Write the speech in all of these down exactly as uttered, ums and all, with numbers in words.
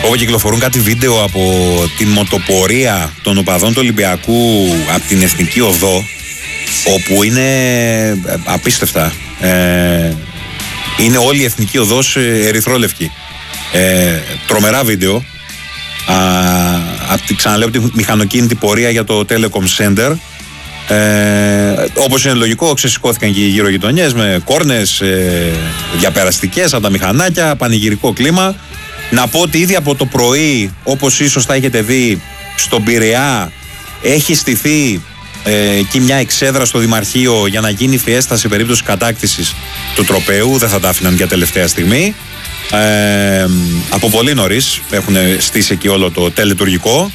Όπου κυκλοφορούν κάτι βίντεο από την μοτοπορία των οπαδών του Ολυμπιακού από την Εθνική Οδό, όπου είναι απίστευτα. Ε, είναι όλη η Εθνική Οδός ερυθρόλευκη. Ε, τρομερά βίντεο. Α, από, ξαναλέω, από τη μηχανοκίνητη πορεία για το Telecom Center. Ε, όπως είναι λογικό, ξεσηκώθηκαν και οι γύρω γειτονιές με κόρνες, ε, διαπεραστικές από τα μηχανάκια, πανηγυρικό κλίμα. Να πω ότι ήδη από το πρωί, όπως ίσως θα έχετε δει, στον Πειραιά έχει στηθεί ε, εκεί μια εξέδρα στο Δημαρχείο για να γίνει φιέστα σε περίπτωση κατάκτησης του τροπαίου. Δεν θα τα άφηναν για τελευταία στιγμή. Ε, από πολύ νωρίς έχουν στήσει εκεί όλο το τελετουργικό.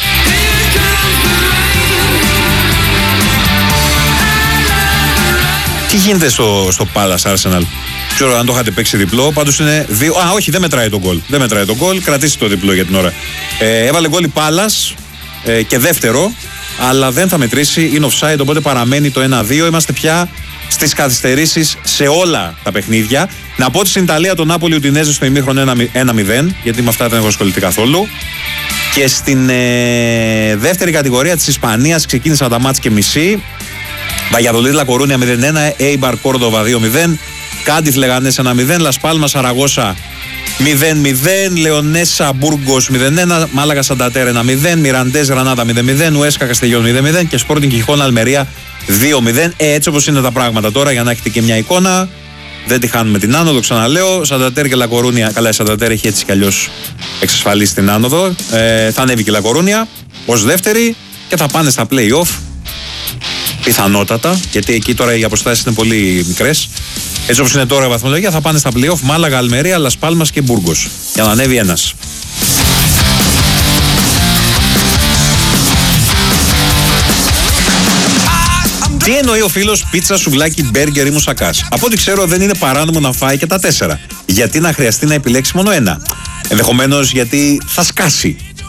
Τι γίνεται στο, στο Palace Arsenal? Ξέρω αν το είχατε παίξει διπλό. Πάντως είναι δύο. Α, όχι, δεν μετράει τον γκολ. Δεν μετράει τον γκολ. Κρατήστε το διπλό για την ώρα. Ε, έβαλε γκολ η Palace ε, και δεύτερο, αλλά δεν θα μετρήσει. Είναι offside, οπότε παραμένει το ένα δύο. Είμαστε πια στις καθυστερήσεις σε όλα τα παιχνίδια. Να πω ότι στην Ιταλία το Νάπολι Ουντινέζε στο ημίχρονο ένα μηδέν, γιατί με αυτά δεν έχω ασχοληθεί καθόλου. Και στην ε, δεύτερη κατηγορία της Ισπανίας ξεκίνησαν τα μάτς και μισή. Βαγιαδολίδ Λα Κορούνια μηδέν ένα, Έιμπαρ Κόρδοβα δύο μηδέν, Κάντιθ Λεγανές ένα μηδέν, Λας Πάλμας Σαραγώσα μηδέν μηδέν, Λεωνέσα Μπουργκος μηδέν ένα, Μάλαγα Σαντατέρ ένα μηδέν, Μιραντές Γρανάδα μηδέν μηδέν, Ουέσκα Καστελιόν μηδέν μηδέν και Σπόρτινγκ Γιχόν Αλμερία δύο μηδέν. Ε, έτσι όπως είναι τα πράγματα τώρα, για να έχετε και μια εικόνα, δεν τη χάνουμε την άνοδο, ξαναλέω. Σαντατέρ και Λα Κορούνια, καλά, η Σαντατέρ έχει έτσι κι αλλιώς εξασφαλίσει την άνοδο. Ε, θα ανέβει και η Λα Κορούνια ως δεύτερη και θα πάνε στα play-off. Πιθανότατα, γιατί εκεί τώρα οι αποστάσεις είναι πολύ μικρές. Έτσι όπως είναι τώρα η βαθμολογία, θα πάνε στα play-off Μάλαγα, Αλμερία, Λας Πάλμας και Μπουργκος. Για να ανέβει ένας. Τι εννοεί ο φίλος πίτσα, σουβλάκι, μπέργκερ ή μουσακάς? Από ό,τι ξέρω δεν είναι παράνομο να φάει και τα τέσσερα. Γιατί να χρειαστεί να επιλέξει μόνο ένα? Ενδεχομένως γιατί θα σκάσει.